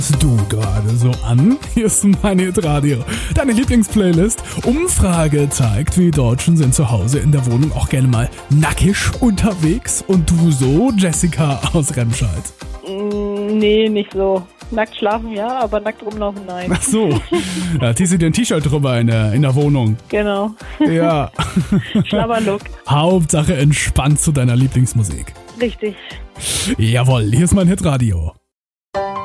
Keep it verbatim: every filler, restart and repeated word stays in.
Du gerade so an? Hier ist mein Hitradio, deine Lieblingsplaylist. Umfrage zeigt, wir Deutschen sind zu Hause in der Wohnung auch gerne mal nackig unterwegs. Und du so, Jessica aus Remscheid? Mm, nee, nicht so. Nackt schlafen ja, aber nackt rumlaufen nein. Ach so, da ziehst du dir ein T-Shirt drüber in der, in der Wohnung. Genau. Ja. Schlabberlook. Hauptsache entspannt zu deiner Lieblingsmusik. Richtig. Jawohl, hier ist mein Hitradio.